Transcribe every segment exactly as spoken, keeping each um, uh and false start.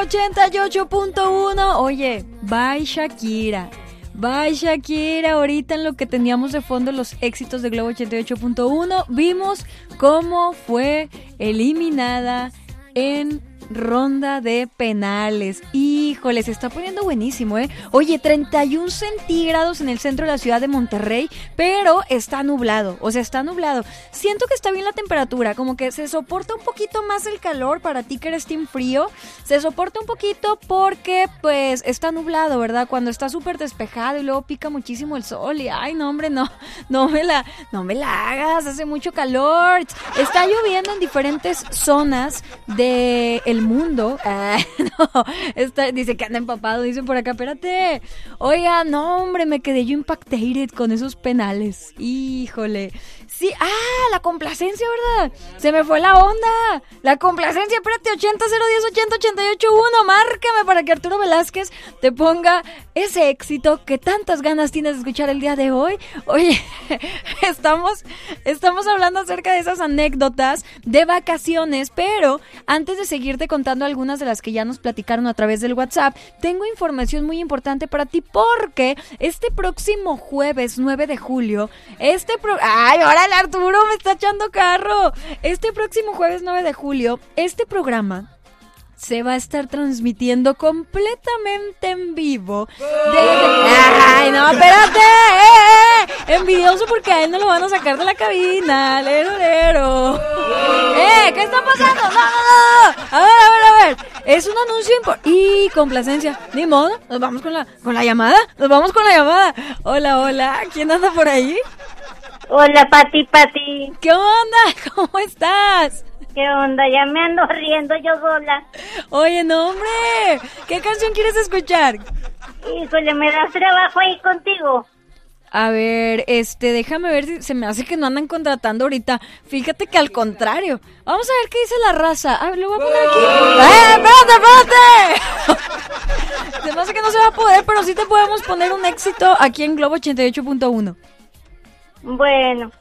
ochenta y ocho punto uno. Oye, bye Shakira. Bye Shakira, ahorita en lo que teníamos de fondo los éxitos de Globo ochenta y ocho punto uno, vimos cómo fue eliminada en ronda de penales. Híjole, se está poniendo buenísimo, ¿eh? Oye, treinta y un centígrados en el centro de la ciudad de Monterrey, pero está nublado, o sea, está nublado. Siento que está bien la temperatura, como que se soporta un poquito más el calor para ti que eres team frío. Se soporta un poquito porque, pues, está nublado, ¿verdad? Cuando está súper despejado y luego pica muchísimo el sol y, ay, no, hombre, no, no me la, no me la hagas, hace mucho calor. Está lloviendo en diferentes zonas de el mundo. Ah, no, está, dice que anda empapado, dicen por acá, espérate. Oiga, no, hombre, me quedé yo impactated con esos penales. Híjole. Sí, ah, la complacencia, ¿verdad? Se me fue la onda. La complacencia, espérate, ochenta cero diez ochenta ochenta y ocho uno, márcame para que Arturo Velázquez te ponga ese éxito que tantas ganas tienes de escuchar el día de hoy. Oye, estamos, estamos hablando acerca de esas anécdotas de vacaciones, pero antes de seguirte contando algunas de las que ya nos platicaron a través del WhatsApp, tengo información muy importante para ti porque este próximo jueves nueve de julio, este pro... ¡Ay, órale, Arturo, me está echando carro! Este próximo jueves nueve de julio, este programa se va a estar transmitiendo completamente en vivo. Desde... ¡Ay, no, espérate! ¡Eh, eh! Envidioso porque a él no lo van a sacar de la cabina. ¡Lero, lero! ¡Eh! ¿Qué está pasando? ¡No, no, no! A ver, a ver, a ver. Es un anuncio importante. Y complacencia. Ni modo. Nos vamos con la, con la llamada. Nos vamos con la llamada. Hola, hola. ¿Quién anda por ahí? Hola, Pati, Pati. ¿Qué onda? ¿Cómo estás? ¿Qué onda? Ya me ando riendo yo sola. Oye, no, hombre. ¿Qué canción quieres escuchar? Híjole, me das trabajo ahí contigo. A ver, este, déjame ver si se me hace que no andan contratando ahorita. Fíjate que al contrario. Vamos a ver qué dice la raza. A ver, lo voy a poner aquí. ¡Eh, espérate, espérate! Se me hace que no se va a poder, pero sí te podemos poner un éxito aquí en Globo ochenta y ocho punto uno. Bueno,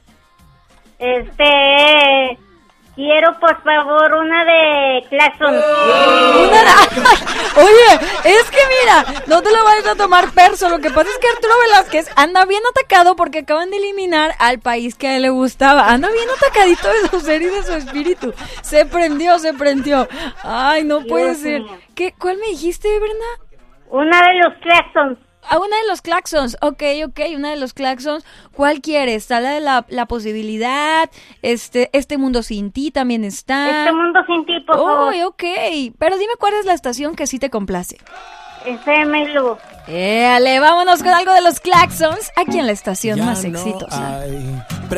este... quiero, por favor, una de Claxon. Una de... Oye, es que mira, no te lo vayas a tomar perso. Lo que pasa es que Arturo Velázquez anda bien atacado porque acaban de eliminar al país que a él le gustaba. Anda bien atacadito de su ser y de su espíritu. Se prendió, se prendió. Ay, no puede ser. ¿Qué? ¿Cuál me dijiste, Berna? Una de los Claxons. Ah, una de los Claxons, ok, ok, una de los Claxons. ¿Cuál quieres? Está la de la, la posibilidad, este, este mundo sin ti también está. Este mundo sin ti, por favor. Oh, ok, pero dime cuál es la estación que sí te complace. F M Lu. Éale, vámonos con algo de los Claxons, aquí en la estación ya más exitosa. No hay